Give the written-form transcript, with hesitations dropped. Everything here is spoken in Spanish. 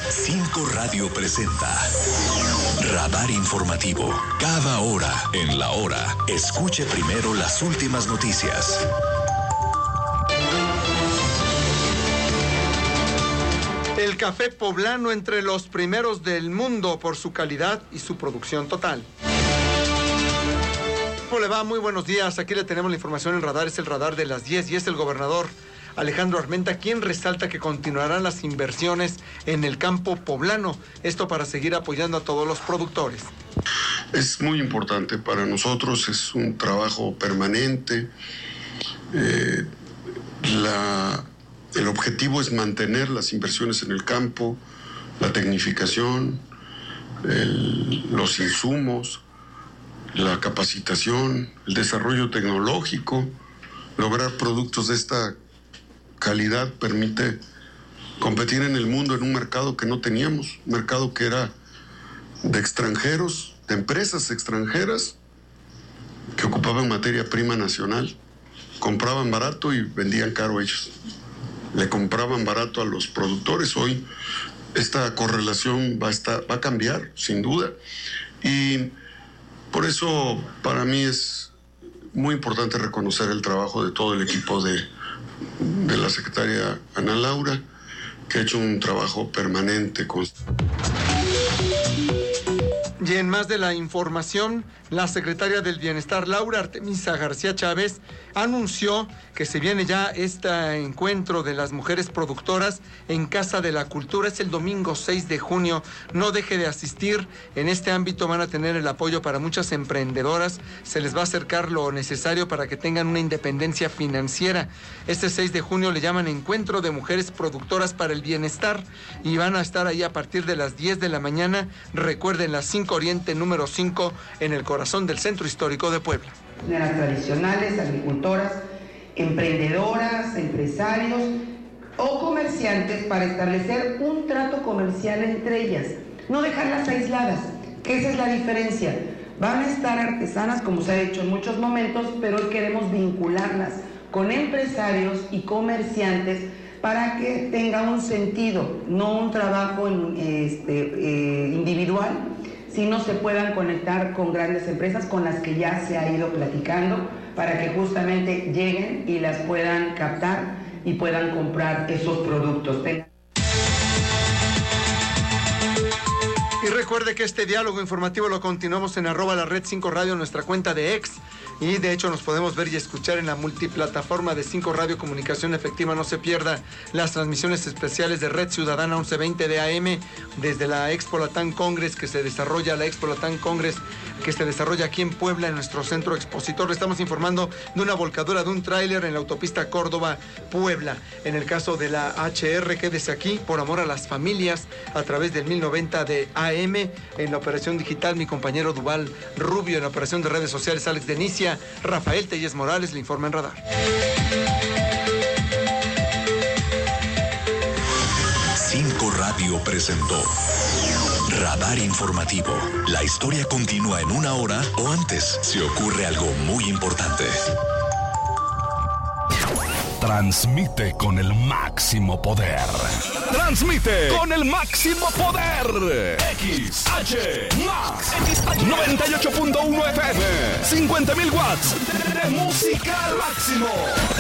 5 Radio presenta Radar Informativo. Cada hora, en la hora, escuche primero las últimas noticias. El café poblano entre los primeros del mundo por su calidad y su producción total. ¿Cómo le va? Muy buenos días. Aquí le tenemos la información en Radar. Es el Radar de las 10 y es el gobernador Alejandro Armenta quien resalta que continuarán las inversiones en el campo poblano. Esto para seguir apoyando a todos los productores. Es muy importante para nosotros, es un trabajo permanente. El objetivo es mantener las inversiones en el campo, la tecnificación, los insumos, la capacitación, el desarrollo tecnológico. Lograr productos de esta calidad permite competir en el mundo en un mercado que no teníamos, un mercado que era de extranjeros, de empresas extranjeras que ocupaban materia prima nacional, compraban barato y vendían caro ellos. Le compraban barato a los productores. Hoy esta correlación va a cambiar, sin duda. Y por eso para mí es muy importante reconocer el trabajo de todo el equipo de la secretaria Ana Laura, que ha hecho un trabajo permanente. Y en más de la información, la secretaria del Bienestar, Laura Artemisa García Chávez, anunció que se viene ya este encuentro de las mujeres productoras en Casa de la Cultura. Es el domingo 6 de junio. No deje de asistir. En este ámbito van a tener el apoyo para muchas emprendedoras. Se les va a acercar lo necesario para que tengan una independencia financiera. Este 6 de junio le llaman Encuentro de Mujeres Productoras para el Bienestar y van a estar ahí a partir de las 10 de la mañana. Recuerden, la 5 Oriente número 5 en el corazón del Centro Histórico de Puebla. Las tradicionales, agricultoras, emprendedoras, empresarios o comerciantes para establecer un trato comercial entre ellas, no dejarlas aisladas, que esa es la diferencia. Van a estar artesanas, como se ha hecho en muchos momentos, pero hoy queremos vincularlas con empresarios y comerciantes para que tenga un sentido, no un trabajo individual, sino se puedan conectar con grandes empresas con las que ya se ha ido platicando para que justamente lleguen y las puedan captar y puedan comprar esos productos. Y recuerde que este diálogo informativo lo continuamos en @lared5radio, nuestra cuenta de X. Y de hecho nos podemos ver y escuchar en la multiplataforma de 5 Radio Comunicación Efectiva. No se pierda las transmisiones especiales de Red Ciudadana 1120 de AM desde la Expo Latam Congress que se desarrolla, aquí en Puebla, en nuestro centro expositor. Le estamos informando de una volcadura de un tráiler en la autopista Córdoba-Puebla. En el caso de la HR, quédese aquí por amor a las familias a través del 1090 de AM. En la operación digital, mi compañero Duval Rubio. En la operación de redes sociales, Alex Denicia. Rafael Telles Morales le informa en Radar. 5 Radio presentó Radar Informativo. La historia continúa en una hora o antes si ocurre algo muy importante. Transmite con el máximo poder. Transmite con el máximo poder. XH Max 98.1 FM. 50,000 watts de música al máximo.